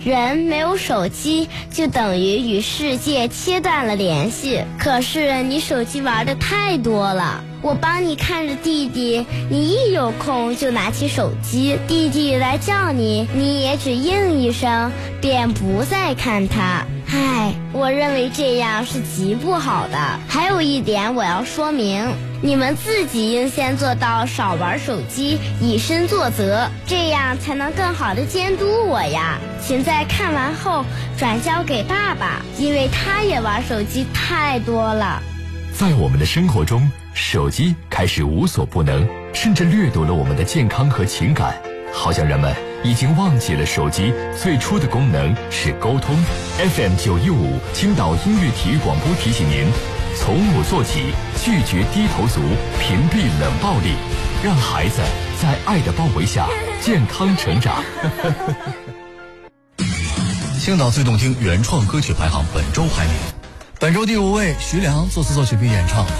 人没有手机，就等于与世界切断了联系。可是你手机玩的太多了，我帮你看着弟弟，你一有空就拿起手机，弟弟来叫你，你也只应一声，便不再看他。唉，我认为这样是极不好的。还有一点我要说明，你们自己应先做到少玩手机，以身作则，这样才能更好的监督我呀。请在看完后转交给爸爸，因为他也玩手机太多了。 在我们的生活中，手机开始无所不能，甚至掠夺了我们的健康和情感，好像人们已经忘记了手机最初的功能是沟通。FM915青岛音乐体育广播提醒您，从我做起，拒绝低头族，屏蔽冷暴力，让孩子在爱的包围下健康成长。 青岛最动听原创歌曲排行本周排名，本周第5位，徐良作词作曲并演唱。